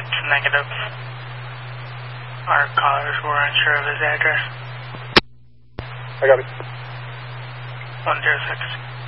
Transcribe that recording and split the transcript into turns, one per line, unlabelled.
It's negative. Our callers were unsure of his address.
I got it.
106.